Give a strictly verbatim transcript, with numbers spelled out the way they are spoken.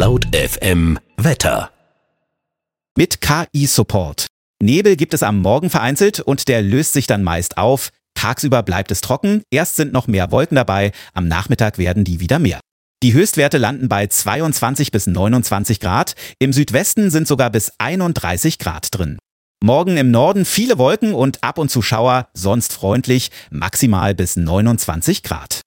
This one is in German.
Laut F M Wetter. Mit K I-Support. Nebel gibt es am Morgen vereinzelt und der löst sich dann meist auf. Tagsüber bleibt es trocken, erst sind noch mehr Wolken dabei, am Nachmittag werden die wieder mehr. Die Höchstwerte landen bei zweiundzwanzig bis neunundzwanzig Grad, im Südwesten sind sogar bis einunddreißig Grad drin. Morgen im Norden viele Wolken und ab und zu Schauer, sonst freundlich, maximal bis neunundzwanzig Grad.